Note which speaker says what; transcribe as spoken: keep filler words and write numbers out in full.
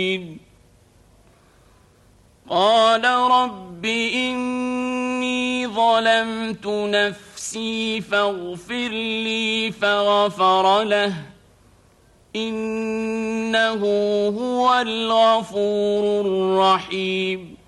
Speaker 1: قال رب إني ظلمت نفسي فاغفر لي فغفر له إنه هو الغفور الرحيم